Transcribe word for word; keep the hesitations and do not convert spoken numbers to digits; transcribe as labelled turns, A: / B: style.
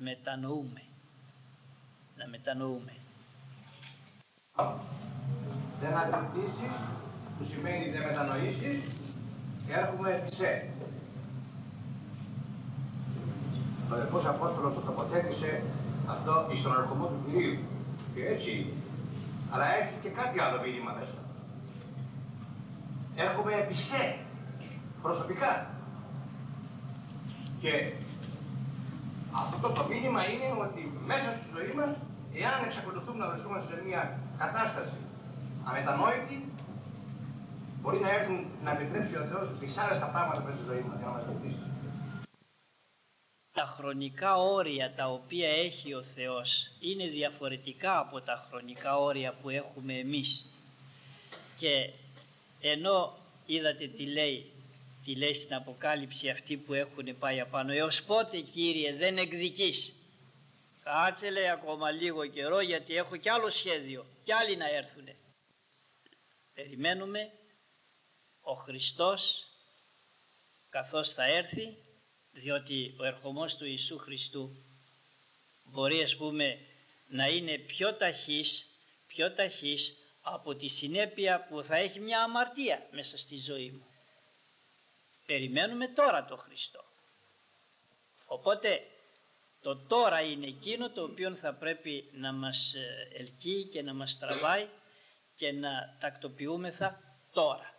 A: μετανοούμε. Να μετανοούμε.
B: Δεν αντιλήσεις, που σημαίνει δεν μετανοήσεις, και έρχομαι σε. Ο αδερφός Απόστολος το τοποθέτησε αυτό εις τον ερχομό του Κυρίου. Και έτσι, αλλά έχει και κάτι άλλο μήνυμα μέσα. Έρχομαι επί σε, προσωπικά. Και αυτό το μήνυμα είναι ότι μέσα στη ζωή μας, εάν εξακολουθούμε να βρισκόμαστε σε μια κατάσταση αμετανόητη, μπορεί να έρθουν να επιτρέψει ο Θεός δυσάρεστα πράγματα μέσα στη ζωή μας για να μας βοηθήσει.
A: Τα χρονικά όρια τα οποία έχει ο Θεός είναι διαφορετικά από τα χρονικά όρια που έχουμε εμείς. Και ενώ είδατε τι λέει, τι λέει στην Αποκάλυψη αυτοί που έχουν πάει απάνω, έως πότε Κύριε δεν εκδικείς? Κάτσε, λέει, ακόμα λίγο καιρό, γιατί έχω κι άλλο σχέδιο, κι άλλοι να έρθουνε. Περιμένουμε ο Χριστός καθώς θα έρθει, διότι ο ερχομός του Ιησού Χριστού μπορεί, ας πούμε, να είναι πιο ταχύς, πιο ταχύς από τη συνέπεια που θα έχει μια αμαρτία μέσα στη ζωή μου. Περιμένουμε τώρα το Χριστό. Οπότε το τώρα είναι εκείνο το οποίο θα πρέπει να μας ελκύει και να μας τραβάει και να τακτοποιούμεθα τώρα.